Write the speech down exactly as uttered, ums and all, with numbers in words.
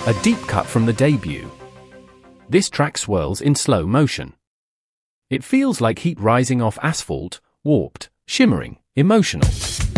A deep cut from the debut. This track swirls in slow motion. It feels like heat rising off asphalt, warped, shimmering, emotional.